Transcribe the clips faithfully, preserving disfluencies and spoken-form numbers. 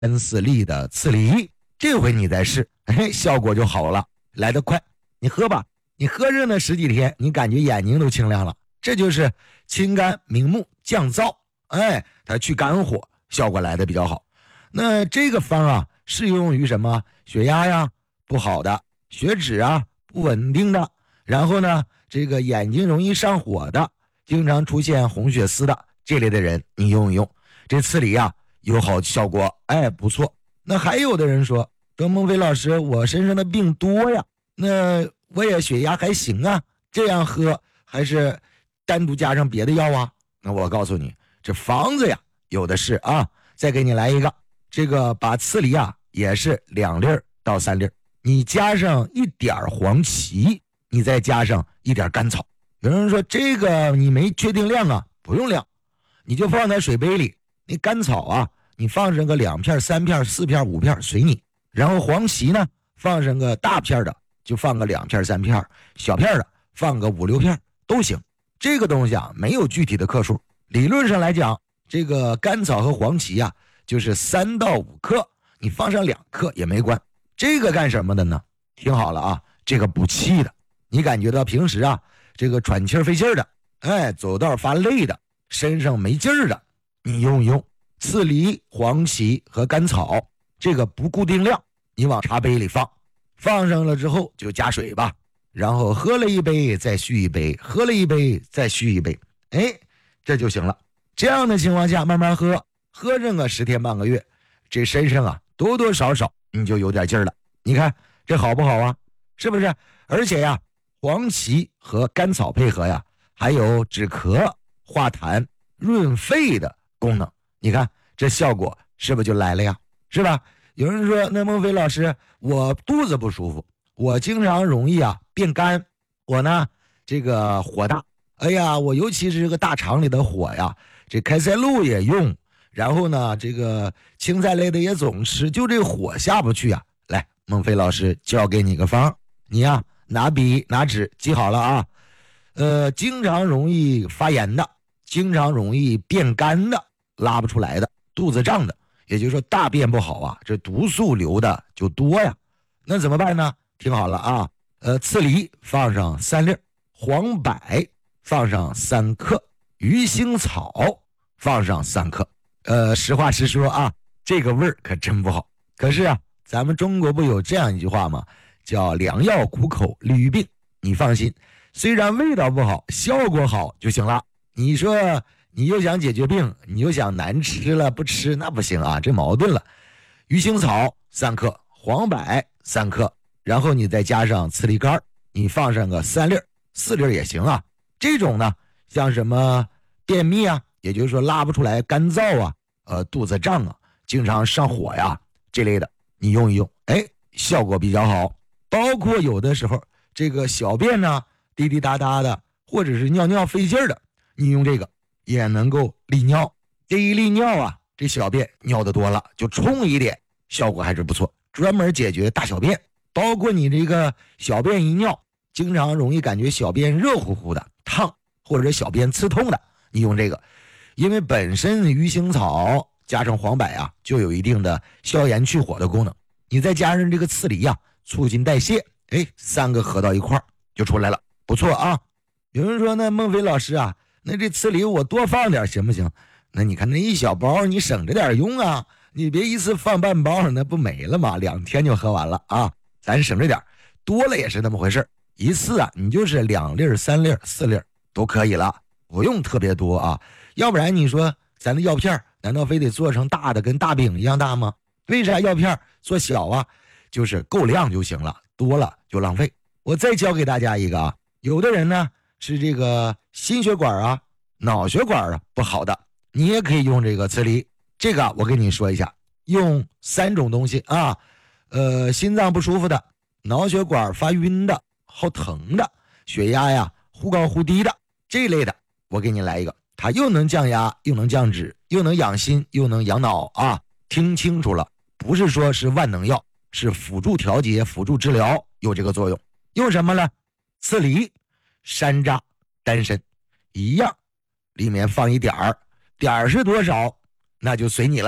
干四利的刺梨，这回你再试，哎，效果就好了，来得快。你喝吧，你喝上那十几天，你感觉眼睛都清亮了。这就是清肝明目降燥，哎，它去肝火，效果来的比较好。那这个方啊，适用于什么？血压呀不好的，血脂啊不稳定的，然后呢，这个眼睛容易上火的，经常出现红血丝的这类的人，你用一用这刺梨啊，有好效果，哎，不错。那还有的人说，说孟非老师，我身上的病多呀，那我也血压还行啊，这样喝还是单独加上别的药啊？那我告诉你，这方子呀有的是啊。再给你来一个，这个把刺梨啊也是两粒到三粒，你加上一点黄芪，你再加上一点甘草。有人说这个你没确定量啊，不用量，你就放在水杯里。你甘草啊，你放上个两片、三片、四片、五片随你。然后黄芪呢，放上个大片的，就放个两片、三片，小片的放个五六片都行。这个东西啊，没有具体的克数。理论上来讲，这个甘草和黄芪啊，就是三到五克，你放上两克也没关。这个干什么的呢？听好了啊，这个补气的。你感觉到平时啊，这个喘气费劲的，哎，走道发累的，身上没劲儿的，你用一用刺梨、黄芪和甘草，这个不固定量，你往茶杯里放，放上了之后就加水吧，然后喝了一杯再续一杯，喝了一杯再续一杯，哎，这就行了。这样的情况下慢慢喝，喝上个十天半个月，这身上啊多多少少你就有点劲儿了。你看这好不好啊？是不是？而且呀，黄芪和甘草配合呀，还有止咳、化痰、润肺的功能。你看这效果是不是就来了呀？是吧？有人说，那孟非老师，我肚子不舒服，我经常容易啊变干，我呢这个火大，哎呀，我尤其是这个大肠里的火呀，这开塞露也用，然后呢这个青菜类的也总吃，就这火下不去啊。来，孟非老师教给你个方，你呀拿笔拿纸记好了啊。呃，经常容易发炎的，经常容易变干的，拉不出来的，肚子胀的，也就是说大便不好啊，这毒素流的就多呀。那怎么办呢？听好了啊，呃，刺梨放上三粒，黄柏放上三克，鱼腥草放上三克。呃，实话实说啊，这个味儿可真不好。可是啊，咱们中国不有这样一句话吗？叫良药苦口利于病。你放心，虽然味道不好，效果好就行了。你说你又想解决病，你又想难吃了不吃，那不行啊，这矛盾了。鱼腥草三克，黄柏三克，然后你再加上刺梨干，你放上个三粒四粒也行啊。这种呢，像什么便秘啊，也就是说拉不出来、干燥啊，呃，肚子胀啊，经常上火呀这类的，你用一用，哎，效果比较好。包括有的时候这个小便呢滴滴答答的，或者是尿尿费劲的，你用这个也能够利尿。这一利尿啊，这小便尿的多了就冲一点，效果还是不错，专门解决大小便。包括你这个小便一尿，经常容易感觉小便热乎乎的烫，或者小便刺痛的，你用这个，因为本身鱼腥草加上黄柏啊，就有一定的消炎去火的功能，你再加上这个刺梨啊，促进代谢，哎，三个合到一块儿就出来了，不错啊。有人说，那孟非老师啊，那这刺梨我多放点行不行？那你看那一小包你省着点用啊，你别一次放半包，那不没了吗？两天就喝完了啊，咱省着点，多了也是那么回事，一次啊你就是两粒三粒四粒都可以了，不用特别多啊。要不然你说咱的药片难道非得做成大的跟大饼一样大吗？为啥药片做小啊？就是够量就行了，多了就浪费。我再教给大家一个啊，有的人呢是这个心血管啊、脑血管啊不好的，你也可以用这个刺梨。这个我跟你说一下，用三种东西啊，呃，心脏不舒服的、脑血管发晕的、好疼的、血压呀忽高忽低的这类的，我给你来一个，它又能降压，又能降脂，又能养心，又能养脑啊！听清楚了，不是说是万能药，是辅助调节、辅助治疗，有这个作用。用什么呢？刺梨、山楂、丹参一样，里面放一点儿，点儿是多少那就随你了，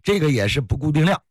这个也是不固定量。